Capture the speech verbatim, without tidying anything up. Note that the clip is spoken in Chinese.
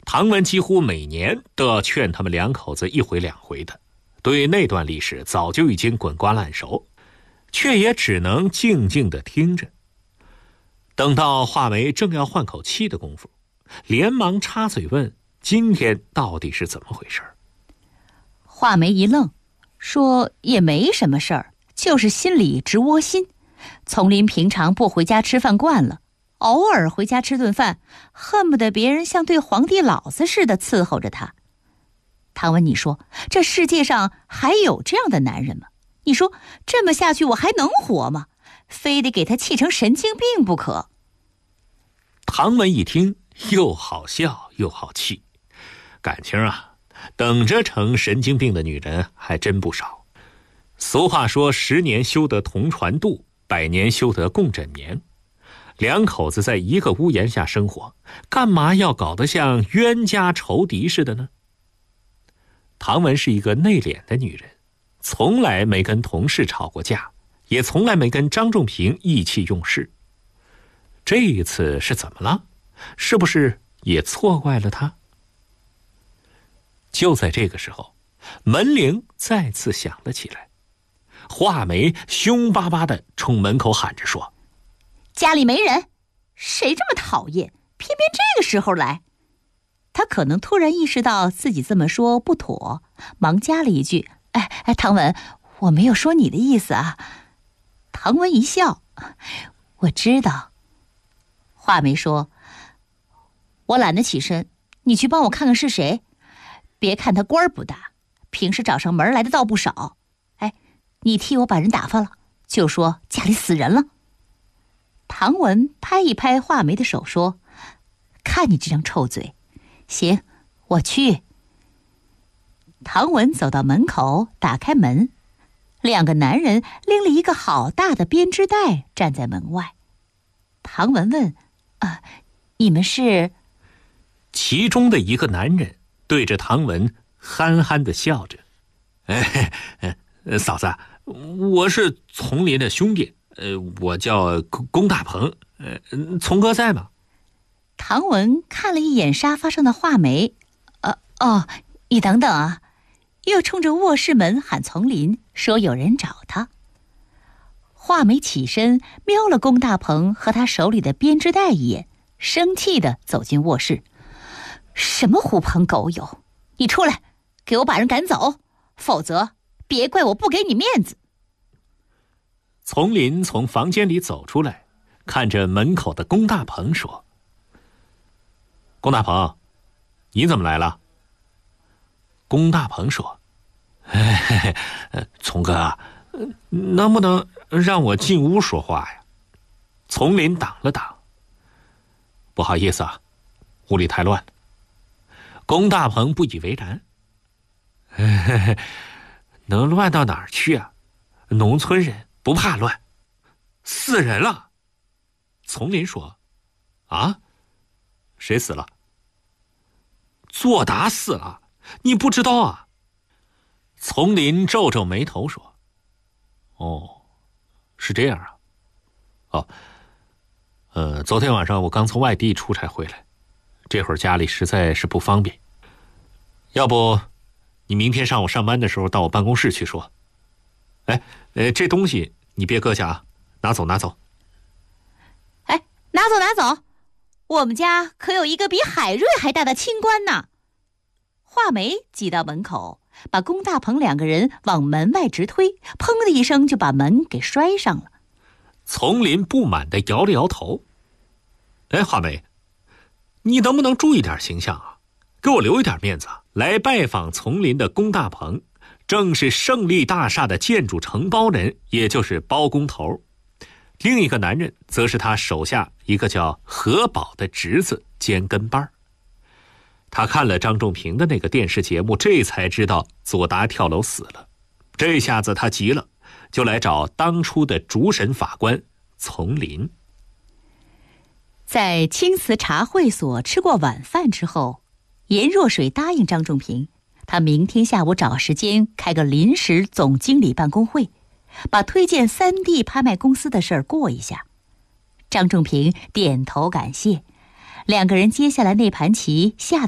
唐文几乎每年都要劝他们两口子一回两回的，对那段历史早就已经滚瓜烂熟，却也只能静静地听着。等到华梅正要换口气的功夫，连忙插嘴问今天到底是怎么回事。 华梅一愣，说也没什么事儿，就是心里直窝心。丛林平常不回家吃饭惯了，偶尔回家吃顿饭，恨不得别人像对皇帝老子似的伺候着他。唐文，你说这世界上还有这样的男人吗？你说这么下去我还能活吗？非得给他气成神经病不可。 唐文一听，又好笑又好气，感情啊，等着成神经病的女人还真不少。俗话说，十年修得同船渡，百年修得共枕眠。两口子在一个屋檐下生活，干嘛要搞得像冤家仇敌似的呢？唐文是一个内敛的女人，从来没跟同事吵过架，也从来没跟张仲平意气用事。这一次是怎么了？是不是也错怪了他？就在这个时候，门铃再次响了起来。华梅凶巴巴地冲门口喊着说： 家里没人，谁这么讨厌，偏偏这个时候来。他可能突然意识到自己这么说不妥，忙加了一句：哎哎，唐文，我没有说你的意思啊。唐文一笑：我知道。华梅说：我懒得起身，你去帮我看看是谁。别看他官儿不大，平时找上门来的倒不少。哎，你替我把人打发了，就说家里死人了。唐文拍一拍华梅的手说：看你这张臭嘴，行，我去。唐文走到门口，打开门，两个男人拎了一个好大的编织袋站在门外。唐文问：啊，你们是？ 其中的一个男人对着唐文憨憨地笑着：哎，嫂子，我是丛林的兄弟，呃，我叫龚大鹏，呃，丛哥在吗？ 唐文看了一眼沙发上的画眉，呃，哦，你等等啊，又冲着卧室门喊丛林，说有人找他。画眉起身瞄了龚大鹏和他手里的编织袋一眼，生气地走进卧室。什么狐朋狗友，你出来，给我把人赶走，否则别怪我不给你面子。 丛林从房间里走出来，看着门口的龚大鹏说：龚大鹏，你怎么来了？龚大鹏说：哎，丛哥，能不能让我进屋说话呀？丛林挡了挡：不好意思啊，屋里太乱了。龚大鹏不以为然：哎，能乱到哪儿去啊？农村人不怕乱，死人了。丛林说：啊，谁死了？作达死了，你不知道啊？丛林皱皱眉头说：哦，是这样啊。哦，呃，昨天晚上我刚从外地出差回来，这会儿家里实在是不方便，要不你明天上午上班的时候到我办公室去说。哎，呃，这东西你别搁下啊，拿走拿走。 哎，拿走拿走，我们家可有一个比海瑞还大的清官呢。华梅挤到门口，把龚大鹏两个人往门外直推，砰的一声就把门给摔上了。 丛林不满地摇了摇头：哎，华梅，你能不能注意点形象啊？给我留一点面子。来拜访丛林的龚大鹏正是胜利大厦的建筑承包人，也就是包工头。另一个男人则是他手下一个叫何宝的侄子兼跟班。他看了张仲平的那个电视节目，这才知道左达跳楼死了。这下子他急了，就来找当初的主审法官丛林。 在青瓷茶会所吃过晚饭之后，严若水答应张仲平，他明天下午找时间开个临时总经理办公会，把推荐 三 D 拍卖公司的事儿过一下。张仲平点头感谢，两个人接下来那盘棋下